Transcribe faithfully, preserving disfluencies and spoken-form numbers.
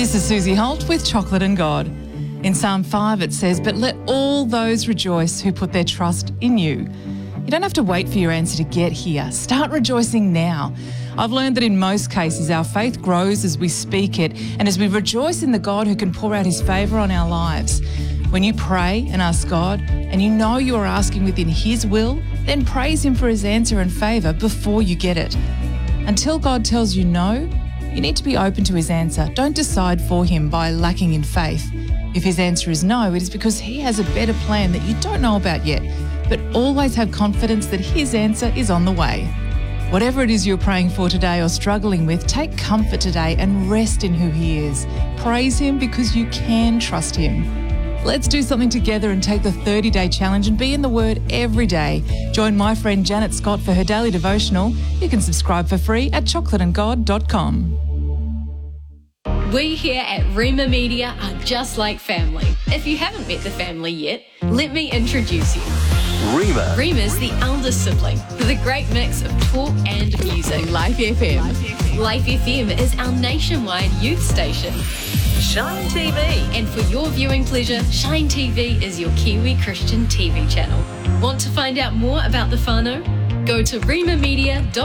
This is Susie Holt with Chocolate and God. In Psalm five it says, "But let all those rejoice who put their trust in you." You don't have to wait for your answer to get here. Start rejoicing now. I've learned that in most cases our faith grows as we speak it and as we rejoice in the God who can pour out his favour on our lives. When you pray and ask God and you know you are asking within his will, then praise him for his answer and favour before you get it. Until God tells you no, you need to be open to his answer. Don't decide for him by lacking in faith. If his answer is no, it is because he has a better plan that you don't know about yet. But always have confidence that his answer is on the way. Whatever it is you're praying for today or struggling with, take comfort today and rest in who he is. Praise him because you can trust him. Let's do something together and take the thirty-day challenge and be in the Word every day. Join my friend Janet Scott for her daily devotional. You can subscribe for free at chocolate and god dot com. We here at Rima Media are just like family. If you haven't met the family yet, let me introduce you. Rima. Rima's the eldest sibling with a great mix of talk and music. Life F M. Life F M is our nationwide youth station. Shine T V. And for your viewing pleasure, Shine T V is your Kiwi Christian T V channel. Want to find out more about the whānau? Go to rima media dot